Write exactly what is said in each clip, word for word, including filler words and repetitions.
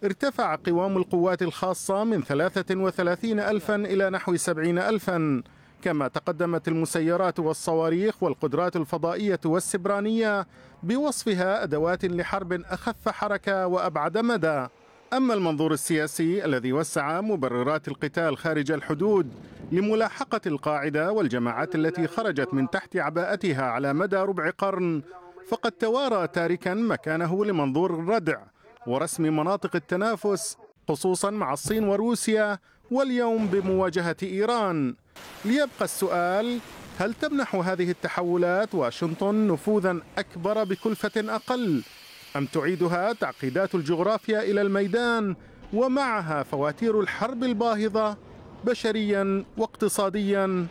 ارتفع قوام القوات الخاصة من ثلاثة وثلاثين ألفا إلى نحو سبعين ألفا، كما تقدمت المسيرات والصواريخ والقدرات الفضائية والسبرانية بوصفها أدوات لحرب أخف حركة وأبعد مدى. أما المنظور السياسي الذي وسع مبررات القتال خارج الحدود لملاحقة القاعدة والجماعات التي خرجت من تحت عباءتها على مدى ربع قرن، فقد توارى تاركا مكانه لمنظور الردع ورسم مناطق التنافس، خصوصا مع الصين وروسيا، واليوم بمواجهة إيران. ليبقى السؤال: هل تمنح هذه التحولات واشنطن نفوذا أكبر بكلفة أقل، أم تعيدها تعقيدات الجغرافيا إلى الميدان ومعها فواتير الحرب الباهظة بشريا واقتصاديا؟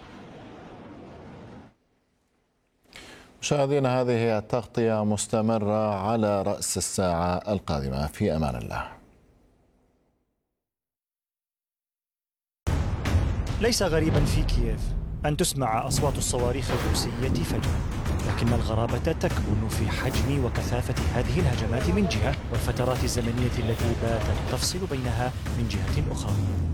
مشاهدينا، هذه التغطية مستمرة على رأس الساعة القادمة. في أمان الله. ليس غريبا في كييف أن تسمع أصوات الصواريخ الروسية فجأة، لكن الغرابة تكمن في حجم وكثافة هذه الهجمات من جهة، والفترات الزمنية التي باتت تفصل بينها من جهة أخرى.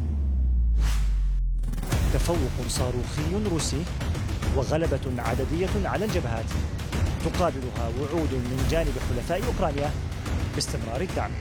تفوق صاروخي روسي وغلبة عددية على الجبهات تقابلها وعود من جانب حلفاء أوكرانيا باستمرار الدعم.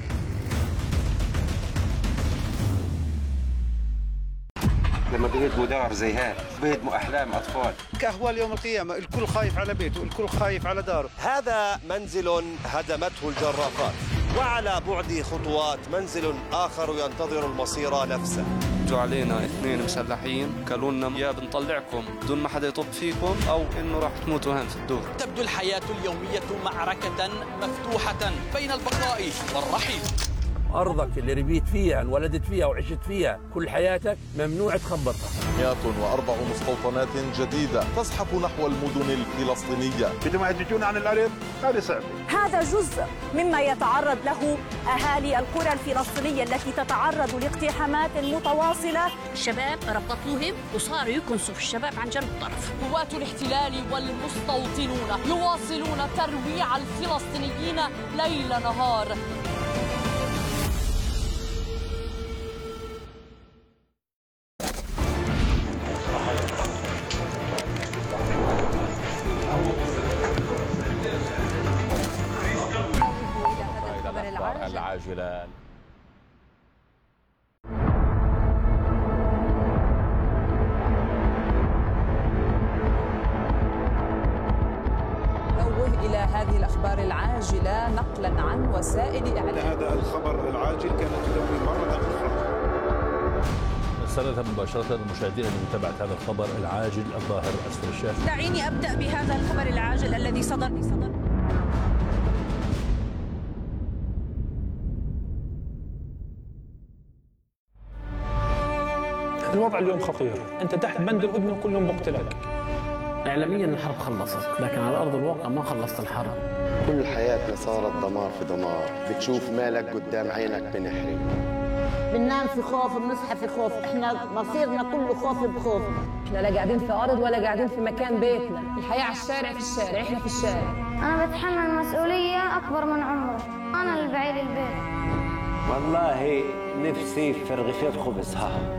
لما بيهدموا دار زي هذا بيهدموا أحلام أطفال. كأهوال يوم القيامة، الكل خايف على بيته، الكل خايف على داره. هذا منزل هدمته الجرافات، وعلى بعد خطوات منزل آخر ينتظر المصير نفسه. جو علينا اثنين مسلحين قالوا لنا يا بنطلعكم بدون ما حدا يطب فيكم او انه راح تموتوا هان في الدور. تبدو الحياة اليومية معركة مفتوحة بين البقاء والرحيل. أرضك اللي ربيت فيها، انولدت فيها وعشت فيها كل حياتك ممنوع تخبطها. مئة وأربع مستوطنات جديدة تزحف نحو المدن الفلسطينية. بدهم يحججون عن الأرض، هذا صعب. هذا جزء مما يتعرض له أهالي القرى الفلسطينية التي تتعرض لاقتحامات متواصلة. الشباب ربطوهم وصاروا يكنسوا في الشباب عن جنب الطرف. قوات الاحتلال والمستوطنون يواصلون ترويع الفلسطينيين ليل نهار. العاجلة. نوه إلى هذه الأخبار العاجلة نقلا عن وسائل إعلام. هذا الخبر العاجل كانت تدوي مرة أخرى. رسالة مباشرة للمشاهدين لمتابعة هذا الخبر العاجل الظاهر أسفل الشاشة. دعيني أبدأ بهذا الخبر العاجل الذي صدر صدر الوضع اليوم خطير، أنت تحت بند الهدنة كل يوم بقتلك. إعلاميا الحرب خلصت، لكن على أرض الواقع ما خلصت الحرب. كل حياتنا صارت دمار في دمار، بتشوف مالك قدام عينك بنحرق. بننام في خوف، بنصحى في خوف، احنا مصيرنا كله خوف بخوف. احنا لا قاعدين في أرض ولا قاعدين في مكان بيتنا، الحياة على الشارع، في الشارع، احنا في الشارع. أنا بتحمل مسؤولية أكبر من عمري، أنا اللي بعيد البيت. والله نفسي في رغيفين خبز ها